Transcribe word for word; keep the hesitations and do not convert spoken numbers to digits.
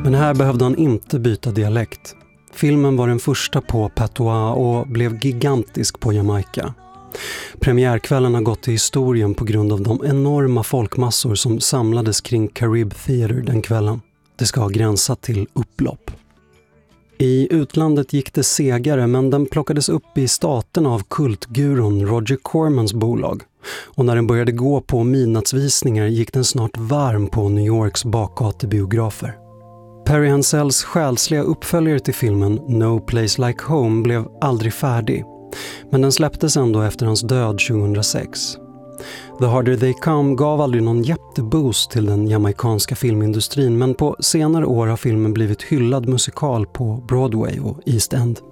Men här behövde han inte byta dialekt. Filmen var den första på patois och blev gigantisk på Jamaica. Premiärkvällen har gått till historien på grund av de enorma folkmassor som samlades kring Carib Theater den kvällen. Det ska ha gränsat till upplopp. I utlandet gick det segare, men den plockades upp i staterna av kultgurun Roger Cormans bolag. Och när den började gå på midnattsvisningar gick den snart varm på New Yorks bakgatebiografer. Perry Hansells själsliga uppföljare till filmen No Place Like Home blev aldrig färdig. Men den släpptes ändå efter hans död tjugohundrasex. The Harder They Come gav aldrig någon jätteboost till den jamaikanska filmindustrin, men på senare år har filmen blivit hyllad musikal på Broadway och East End.